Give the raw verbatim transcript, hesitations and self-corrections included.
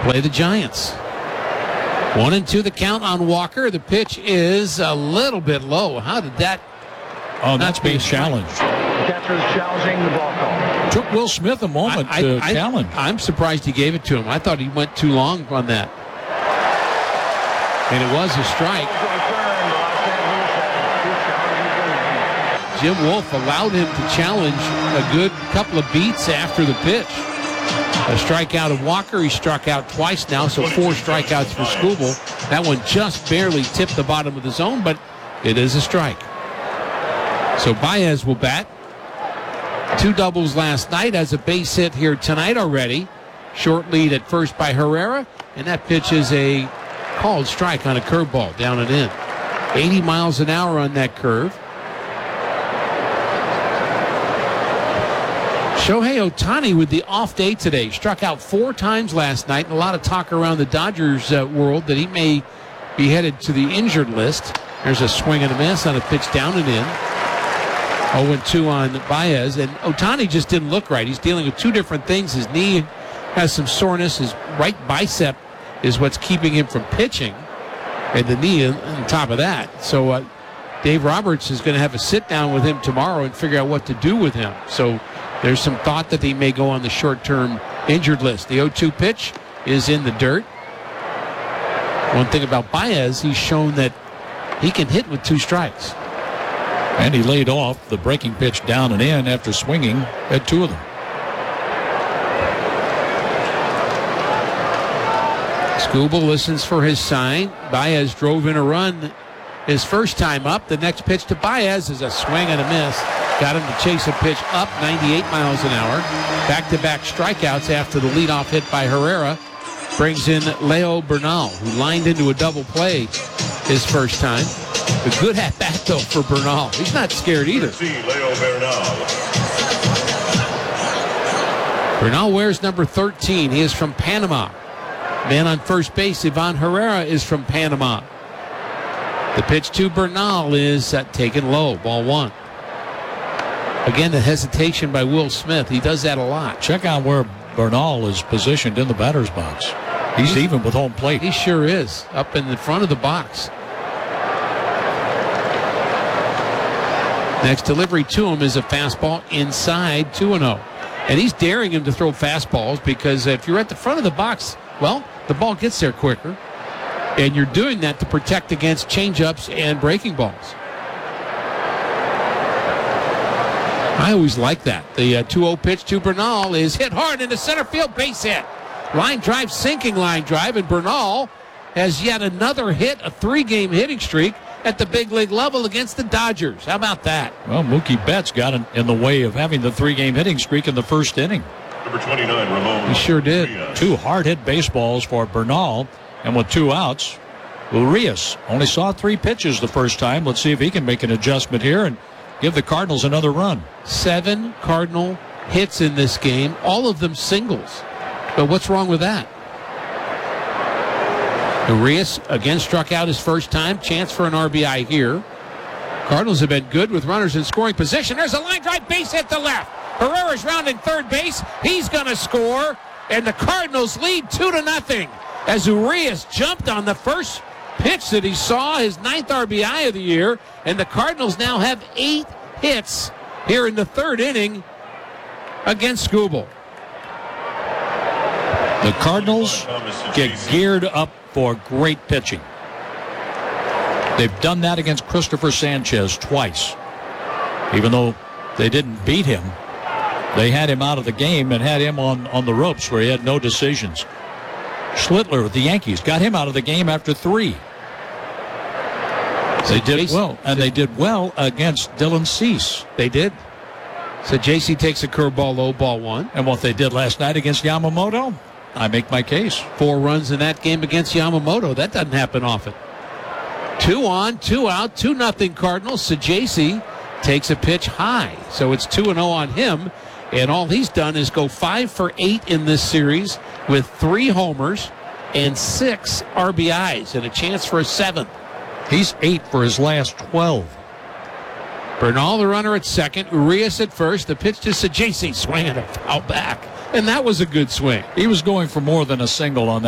play the Giants. One and two the count on Walker. The pitch is a little bit low. How did that? Oh, that's being challenged. Catcher's challenging the ball call. Took Will Smith a moment I, I, to I, challenge. I'm surprised he gave it to him. I thought he went too long on that. And it was a strike. Jim Wolf allowed him to challenge a good couple of beats after the pitch. A strikeout of Walker. He struck out twice now, so four strikeouts for Skubal. That one just barely tipped the bottom of the zone, but it is a strike. So Baez will bat. Two doubles last night, has a base hit here tonight already. Short lead at first by Herrera, and that pitch is a called strike on a curveball down and in. eighty miles an hour on that curve. Shohei Ohtani with the off day today. Struck out four times last night, and a lot of talk around the Dodgers uh, world that he may be headed to the injured list. There's a swing and a miss on a pitch down and in. oh and two on Baez, and Ohtani just didn't look right. He's dealing with two different things. His knee has some soreness. His right bicep is what's keeping him from pitching, and the knee on top of that. So uh, Dave Roberts is going to have a sit down with him tomorrow and figure out what to do with him. So there's some thought that he may go on the short-term injured list. The oh two pitch is in the dirt. One thing about Baez, he's shown that he can hit with two strikes. And he laid off the breaking pitch down and in after swinging at two of them. Skubal listens for his sign. Baez drove in a run his first time up. The next pitch to Baez is a swing and a miss. Got him to chase a pitch up ninety-eight miles an hour. Back-to-back strikeouts after the leadoff hit by Herrera. Brings in Leo Bernal, who lined into a double play his first time. A good at-bat, though, for Bernal. He's not scared either. Leo Bernal. Bernal wears number thirteen. He is from Panama. Man on first base, Ivan Herrera, is from Panama. The pitch to Bernal is uh, taken low. Ball one. Again, the hesitation by Will Smith. He does that a lot. Check out where Bernal is positioned in the batter's box. He's, He's even with home plate. He sure is. Up in the front of the box. Next delivery to him is a fastball inside two and oh. And he's daring him to throw fastballs because if you're at the front of the box, well, the ball gets there quicker. And you're doing that to protect against changeups and breaking balls. I always like that. The uh, two oh pitch to Bernal is hit hard into center field, base hit. Line drive, sinking line drive, and Bernal has yet another hit, a three-game hitting streak at the big league level against the Dodgers. How about that? Well, Mookie Betts got in, in the way of having the three-game hitting streak in the first inning. Number twenty-nine, Ramon. He sure did. Urias. Two hard-hit baseballs for Bernal, and with two outs, Urias only saw three pitches the first time. Let's see if he can make an adjustment here and give the Cardinals another run. Seven Cardinal hits in this game, all of them singles. But what's wrong with that? Urias again struck out his first time. Chance for an R B I here. Cardinals have been good with runners in scoring position. There's a line drive, base hit to left. Herrera's rounding third base. He's going to score, and the Cardinals lead two to nothing as Urias jumped on the first pitch that he saw, his ninth R B I of the year, and the Cardinals now have eight hits here in the third inning against Skubal. The Cardinals get geared up for great pitching. They've done that against Christopher Sanchez twice. Even though they didn't beat him, they had him out of the game and had him on, on the ropes where he had no decisions. Schlittler with the Yankees got him out of the game after three. They did well, and they did well against Dylan Cease. They did. So J C takes a curveball, low, ball one. And what they did last night against Yamamoto, I make my case. Four runs in that game against Yamamoto. That doesn't happen often. Two on, two out, two nothing Cardinals. So J C takes a pitch high. So it's two and oh on him. And all he's done is go five for eight in this series with three homers and six R B Is and a chance for a seventh. He's eight for his last twelve. Bernal, the runner at second. Urias at first. The pitch to Saggese, swinging a foul back. And that was a good swing. He was going for more than a single on that.